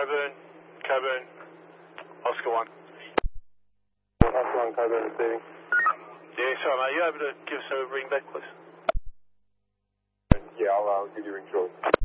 Coburn, Oscar 1. Oscar 1, Coburn receiving. Yeah, sorry mate, are you able to give us a ring back please? Yeah, I'll give you a ring shortly.